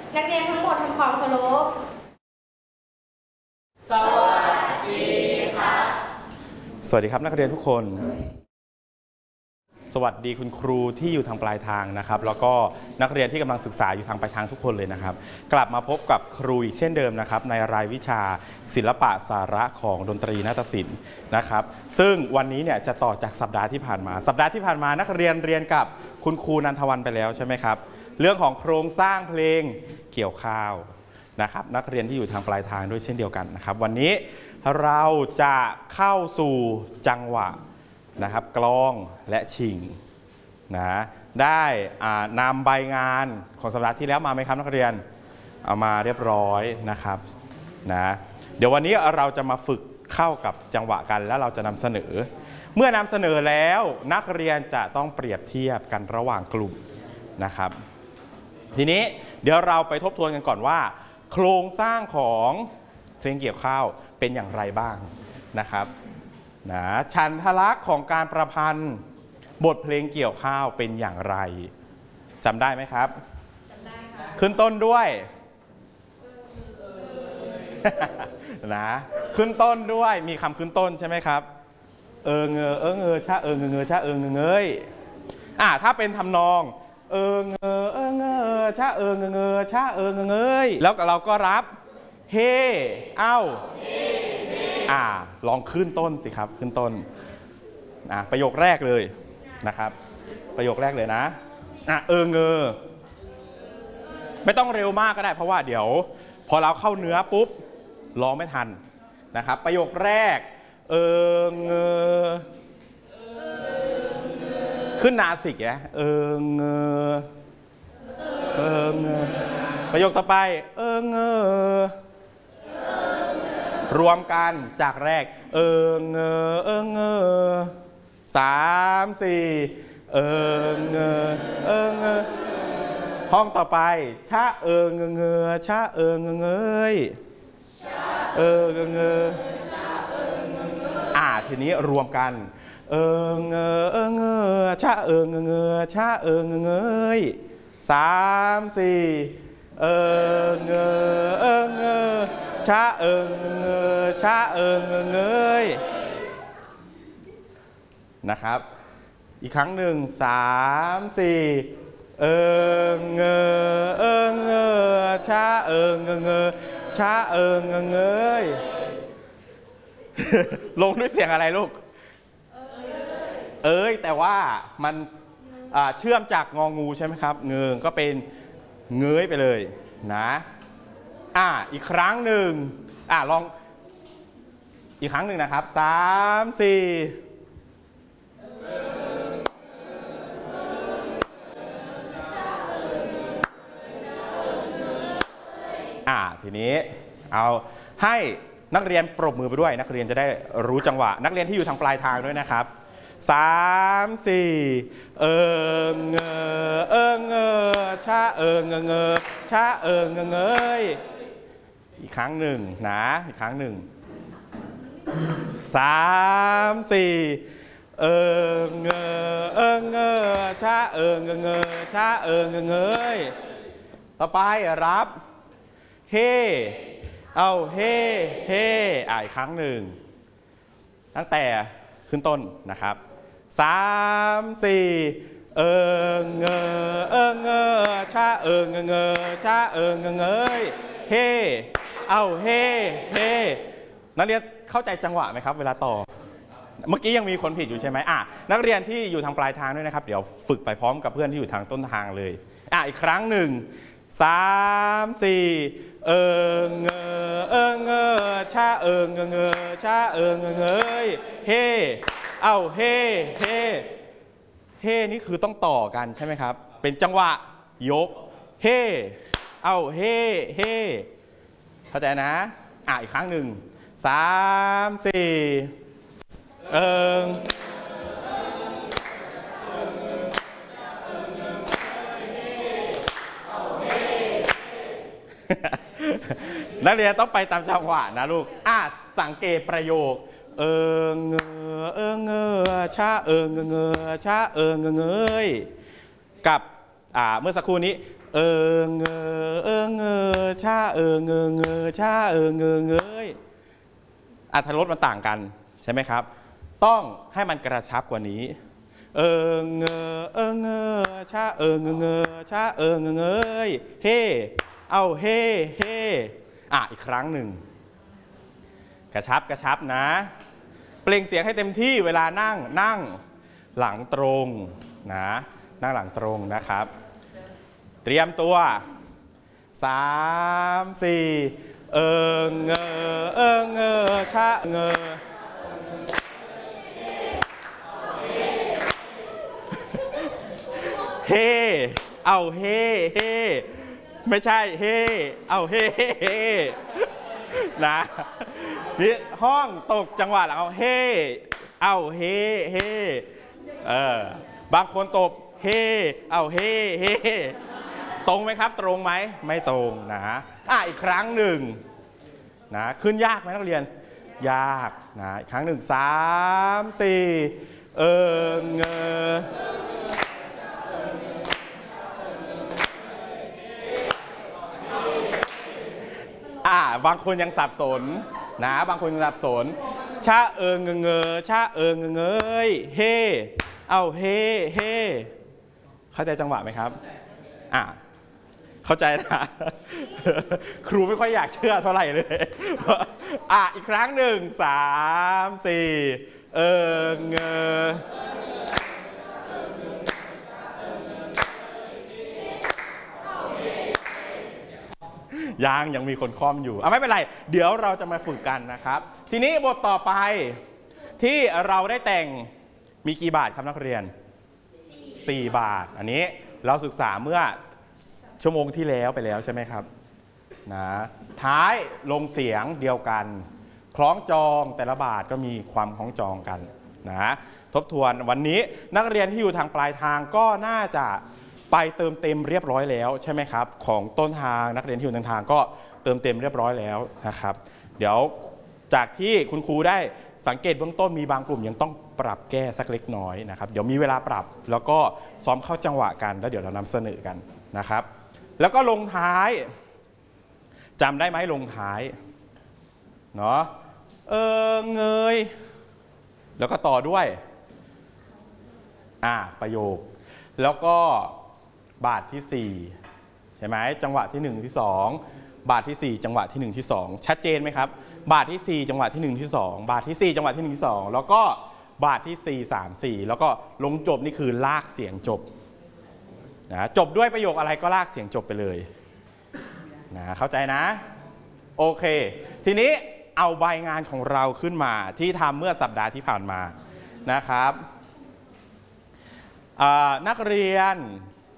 นักเรียนทั้งหมดทำความเคารพสวัสดีครับสวัสดีครับนักเรียนทุกคนสวัสดีคุณครูที่อยู่ทางปลายทางนะครับแล้วก็นักเรียนที่กำลังศึกษาอยู่ทางปลายทางทุกคนเลยนะครับกลับมาพบกับครูอีกเช่นเดิมนะครับในรายวิชาศิลปะสาระของดนตรีนาฏศิลป์นะครับซึ่งวันนี้เนี่ยจะต่อจากสัปดาห์ที่ผ่านมานักเรียนเรียนกับคุณครูนันทวันไปแล้วใช่ไหมครับเรื่องของโครงสร้างเพลงเกี่ยวข้าวนะครับนักเรียนที่อยู่ทางปลายทางด้วยเช่นเดียวกันนะครับวันนี้เราจะเข้าสู่จังหวะนะครับกลองและชิงนะได้นำใบงานของสัปดาห์ที่แล้วมาไหมครับนักเรียนเอามาเรียบร้อยนะครับนะเดี๋ยววันนี้เราจะมาฝึกเข้ากับจังหวะกันแล้วเราจะนำเสนอเมื่อนำเสนอแล้วนักเรียนจะต้องเปรียบเทียบกันระหว่างกลุ่มนะครับทีนี้เดี๋ยวเราไปทบทวนกันก่อนว่าโครงสร้างของเพลงเกี่ยวข้าวเป็นอย่างไรบ้างนะครับนะฉันทลักษณ์ของการประพันธ์บทเพลงเกี่ยวข้าวเป็นอย่างไรจำได้ไหมครับจำได้ค่ะขึ้นต้นด้วยนะขึ้นต้นด้วยมีคำขึ้นต้นใช่ไหมครับเงอเงอชะเงอชะเงอเงยถ้าเป็นทำนองเงอเงอชะเงอชะเงอเงยแล้วเราก็รับเฮเอ้าลองขึ้นต้นสิครับขึ้นต้นประโยคแรกเลยนะครับประโยคแรกเลยนะเงอไม่ต้องเร็วมากก็ได้เพราะว่าเดี๋ยวพอเราเข้าเนื้อปุ๊บร้องไม่ทันนะครับประโยคแรกเงอขึ้นนาสิกเงอประโยคต่อไปเงอรวมกันจากแรกเงอ3 4เงอห้องต่อไปชะเงอชะเงอเงยเงอทีนี้รวมกันเงอชะเงอชะเงอเงย3 4เงอชะเงอชะเงอเงยนะครับอีกครั้งหนึ่ง3 4เงอชะเงอเงอชะเงอเงยลงด้วยเสียงอะไรลูกแต่ว่ามันเชื่อมจากงองูใช่ไหมครับเงยก็เป็นเงยไปเลยนะอีกครั้งหนึ่งลองอีกครั้งหนึ่งนะครับ3 4ทีนี้เอาให้นักเรียนปรบมือไปด้วยนักเรียนจะได้รู้จังหวะนักเรียนที่อยู่ทางปลายทางด้วยนะครับ3 4เงอชะเงอเงอชะเงอเงยอีกครั้งหนึ่งนะอีกครั้งหนึ่ง3 4เงอชะเงอเงอชะเงอเงยต่อไปรับเฮเอาเฮอีกครั้งหนึ่งตั้งแต่ขึ้นต้นนะครับ3 4เงอชะเงอเงอชะเงอเงยเฮเอาเฮนักเรียนเข้าใจจังหวะไหมครับเวลาต่อเมื่อกี้ยังมีคนผิดอยู่ใช่ไหมนักเรียนที่อยู่ทางปลายทางด้วยนะครับเดี๋ยวฝึกไปพร้อมกับเพื่อนที่อยู่ทางต้นทางเลยอีกครั้งหนึ่ง3 4เงอชะเงอเงอชะเงอเงยเฮเอาเฮนี่คือต้องต่อกันใช่ไหมครับเป็นจังหวะยกเฮเอาเฮเข้าใจนะอีกครั้งหนึ่ง3 4นักเรียนต้องไปตามจังหวะนะลูกสังเกตประโยคเงอชะเงอชะเงอเงยกับเมื่อสักครู่นี้เออเงอชาเงอชาเงยอรรถรสมันต่างกันใช่ไหมครับต้องให้มันกระชับกว่านี้เงอชาเงชาเงยเฮเอาเฮอีกครั้งหนึ่งกระชับนะเปล่งเสียงให้เต็มที่เวลานั่งหลังตรงนะนั่งหลังตรงนะครับเตรียมตัว3 4เงชะเงเฮเอาเฮไม่ใช่เฮเอาเฮนะนี่ห้องตกจังหวะหลังเอาเฮเอาเฮบางคนตบเฮเอาเฮตรงไหมครับตรงไหมไม่ตรงนะอีกครั้งหนึ่งนะขึ้นยากไหมนักเรียนยากนะอีกครั้งหนึ่ง3 4เงบางคนยังสับสนนะบางคนยังสับสนชะเงชะเงยเฮเอาเฮเข้าใจจังหวะไหมครับเข้าใจนะครูไม่ค่อยอยากเชื่อเท่าไหร่เลยอีกครั้งหนึ่ง3 4เงยังมีคนคล่อมอยู่ไม่เป็นไรเดี๋ยวเราจะมาฝึกกันนะครับทีนี้บทต่อไปที่เราได้แต่งมีกี่บาทครับนักเรียน4 บาทอันนี้เราศึกษาเมื่อชั่วโมงที่แล้วไปแล้วใช่ไหมครับนะท้ายลงเสียงเดียวกันคล้องจองแต่ละบาทก็มีความคล้องจองกันนะทบทวนวันนี้นักเรียนที่อยู่ทางปลายทางก็น่าจะไปเติมเต็มเรียบร้อยแล้วใช่ไหมครับของต้นทางนักเรียนที่อยู่ทางก็เติมเต็มเรียบร้อยแล้วนะครับเดี๋ยวจากที่คุณครูได้สังเกตเบื้องต้นมีบางกลุ่มยังต้องปรับแก้สักเล็กน้อยนะครับเดี๋ยวมีเวลาปรับแล้วก็ซ้อมเข้าจังหวะกันแล้วเดี๋ยวเรานำเสนอกันนะครับแล้วก็ลงท้ายจำได้ไหมลงท้ายเนาะเงยแล้วก็ต่อด้วยประโยคแล้วก็บาทที่4ใช่ไหมจังหวะที่1ที่2บาทที่4จังหวะที่1ที่2ชัดเจนไหมครับบาทที่4จังหวะที่1ที่2บาทที่4จังหวะที่1ที่2แล้วก็บาทที่4 3 4แล้วก็ลงจบนี่คือลากเสียงจบนะจบด้วยประโยคอะไรก็ลากเสียงจบไปเลยนะเข้าใจนะโอเคทีนี้เอาใบงานของเราขึ้นมาที่ทำเมื่อสัปดาห์ที่ผ่านมานะครับนักเรียน